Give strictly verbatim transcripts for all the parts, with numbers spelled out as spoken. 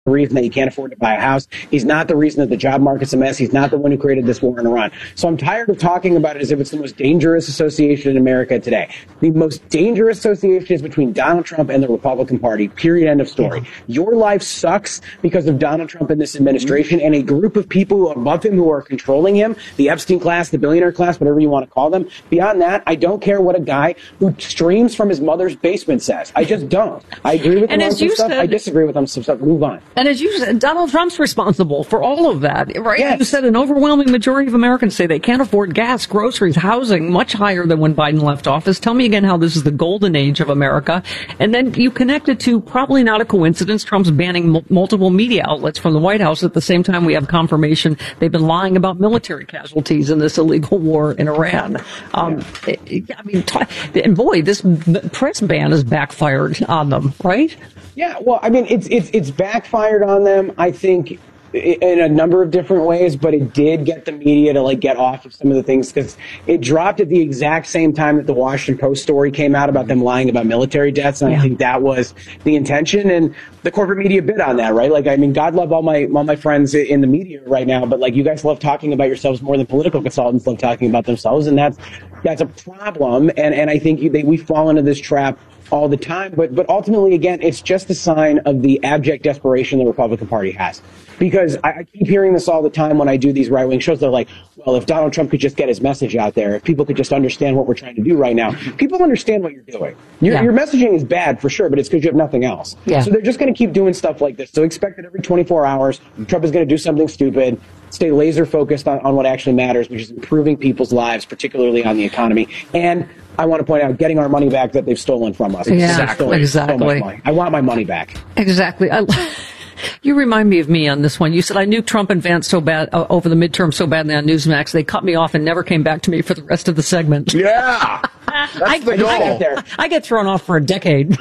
the reason that you can't afford to buy a house. He's not the reason that the job market's a mess. He's not the one who created this war in Iran. So I'm tired of talking about it as if it's the most dangerous association in America today. The most dangerous association is between Donald Trump and the Republican Party, period, end of story. Your life sucks because of Donald Trump and this administration and a group of people who are above him who are controlling him, the Epstein class, the billionaire class, whatever you want to call them. Beyond that, I don't care what a guy who streams from his mother's basement says. I just don't. I agree with him on some stuff. Said, I disagree with him on some stuff. Move on. And as you said, Donald Trump's responsible for all of that, right? Yes. You said an overwhelming majority of Americans say they can't afford gas, groceries, housing, much higher than when Biden left office. Tell me again how this is the golden age of America. And then you connect it to, probably not a coincidence, Trump's banning m- multiple media outlets from the White House at the same time we have confirmation they've been lying about military casualties in this illegal war in Iran. Um, yeah. it, I mean, t- and boy, this press ban has backfired on them, right? Yeah, well, I mean, it's it's it's backfired on them, I think, in a number of different ways, but it did get the media to like get off of some of the things because it dropped at the exact same time that the Washington Post story came out about them lying about military deaths, and yeah. I think that was the intention, and the corporate media bid on that, right? Like, I mean, God love all my all my friends in the media right now, but like, you guys love talking about yourselves more than political consultants love talking about themselves, and that's that's a problem, and and I think you, they, we fall into this trap all the time, but but ultimately, again, it's just a sign of the abject desperation the Republican Party has. Because I, I keep hearing this all the time when I do these right-wing shows. They're like, well, if Donald Trump could just get his message out there, if people could just understand what we're trying to do right now. People understand what you're doing. Your, yeah. your messaging is bad for sure, but it's because you have nothing else. Yeah. So they're just going to keep doing stuff like this. So expect that every twenty-four hours, Trump is going to do something stupid, stay laser focused on, on what actually matters, which is improving people's lives, particularly on the economy. And I want to point out, getting our money back that they've stolen from us. Yeah, exactly. exactly. So much money. I want my money back. Exactly. I, you remind me of me on this one. You said I knew Trump and Vance so bad uh, over the midterm so badly on Newsmax. They cut me off and never came back to me for the rest of the segment. Yeah. That's I, the goal. I, get there. I get thrown off for a decade.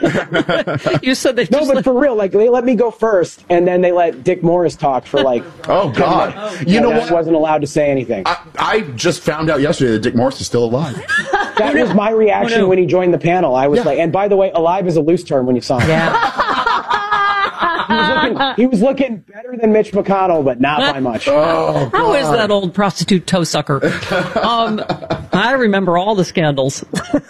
You said they no, but like, for real, like they let me go first, and then they let Dick Morris talk for like. Oh God! Oh, you yeah, know what? I wasn't allowed to say anything. I, I just found out yesterday that Dick Morris is still alive. That was my reaction oh, no. when he joined the panel. I was yeah. like, and by the way, alive is a loose term when you saw him. Yeah. He was, looking, he was looking better than Mitch McConnell, but not by much. Oh, How is that old prostitute toe sucker? Um, I remember all the scandals.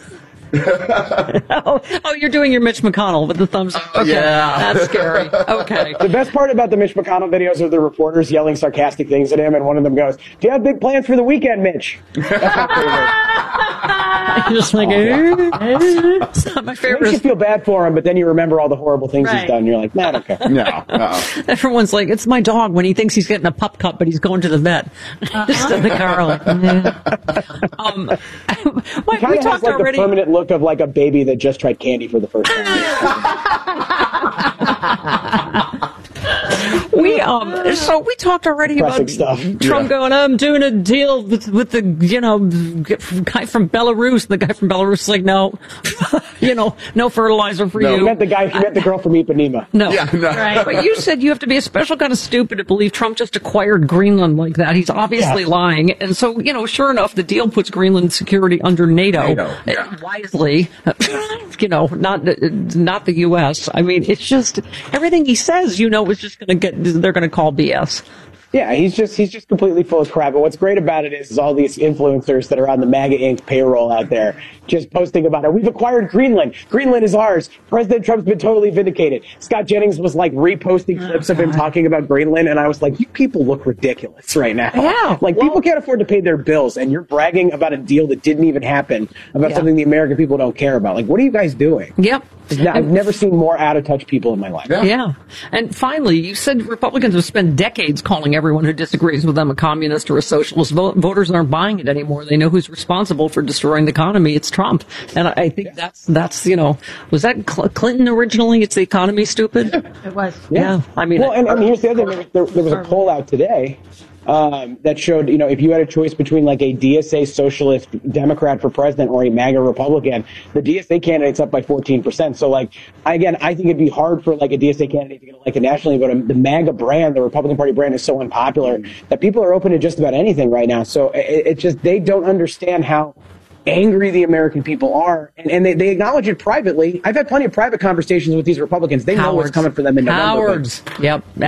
oh, oh, you're doing your Mitch McConnell with the thumbs up. Okay, yeah. That's scary. Okay. The best part about the Mitch McConnell videos are the reporters yelling sarcastic things at him, and one of them goes, "Do you have big plans for the weekend, Mitch?" That's my favorite. You're just like, eh, eh. It's not my favorite. It makes you feel bad for him, but then you remember all the horrible things right. he's done. And you're like, nah, I don't care. No. Uh-oh. Everyone's like, it's my dog when he thinks he's getting a pup cup, but he's going to the vet. Uh-huh. Just in the car, like, yeah. um, Mike, we talked has, like, already. The permanent look of like a baby that just tried candy for the first time. We um so we talked already Pressing about stuff. Trump Yeah. going, I'm doing a deal with, with the you know guy from Belarus. The guy from Belarus is like, no, you know, no fertilizer for No. you. He met the guy. He met the girl from Ipanema. No, Yeah, no. right. But you said you have to be a special kind of stupid to believe Trump just acquired Greenland like that. He's obviously Yeah. lying. And so, you know, sure enough, the deal puts Greenland security under NATO, NATO, yeah. wisely. You know, not not the U S. I mean, it's just everything he says, you know, is just going to get. They're going to call B S. Yeah, he's just he's just completely full of crap. But what's great about it is, is all these influencers that are on the MAGA Incorporated payroll out there just posting about it. We've acquired Greenland. Greenland is ours. President Trump's been totally vindicated. Scott Jennings was like reposting clips of him talking about Greenland, and I was like, you people look ridiculous right now. Yeah. Like, well, people can't afford to pay their bills, and you're bragging about a deal that didn't even happen, about yeah. something the American people don't care about. Like, what are you guys doing? Yep. I've never seen more out-of-touch people in my life. Yeah. Yeah. And finally, you said Republicans have spent decades calling everyone who disagrees with them a communist or a socialist. Vo- voters aren't buying it anymore. They know who's responsible for destroying the economy. It's Trump. And I, I think yeah. that's, that's, you know, was that Cl- Clinton originally? It's the economy, stupid? It was. Yeah. yeah. I mean, well, and, and here's the other thing. There, there was a poll out today Um, that showed, you know, if you had a choice between like a D S A socialist Democrat for president or a MAGA Republican, the D S A candidate's up by fourteen percent. So, like, again, I think it'd be hard for like a D S A candidate to get elected nationally, but um, the MAGA brand, the Republican Party brand, is so unpopular that people are open to just about anything right now. So it, it just, they don't understand how angry the American people are, and, and they, they acknowledge it privately. I've had plenty of private conversations with these Republicans. They know Cowards. what's coming for them in November. Cowards. Yep.